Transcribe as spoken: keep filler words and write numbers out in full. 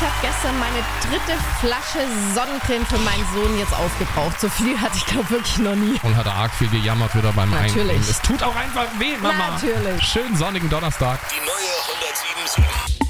habe gestern meine dritte Flasche Sonnencreme für meinen Sohn jetzt aufgebraucht. So viel hatte ich, glaube wirklich noch nie. Und hat arg viel gejammert wieder beim Natürlich. Einkaufen. Es tut auch einfach weh, Mama. Natürlich. Schönen sonnigen Donnerstag. Die neue hundertsieben Komma sieben.